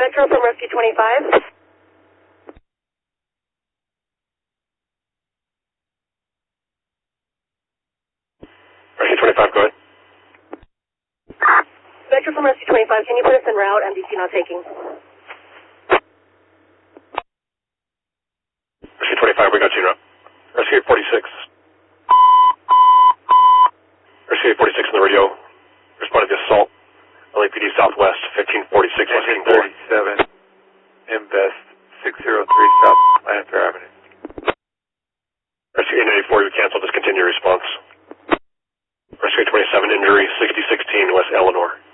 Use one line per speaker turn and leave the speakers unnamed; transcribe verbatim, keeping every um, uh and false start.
Metro from Rescue twenty-five.
Rescue twenty-five, go ahead.
Metro from Rescue twenty-five, can you put us en route? M D C not taking.
Rescue twenty-five, we got you now. Rescue eight forty-six. Rescue eight forty-six on the radio. Responding to assault. L A P D Southwest, fifteen forty-six West
fifteen forty-seven. Invest six oh three South Lanphier Avenue.
Rescue eight ninety-four, we cancel. Discontinue response. Rescue twenty-seven, injury sixty sixteen West Eleanor.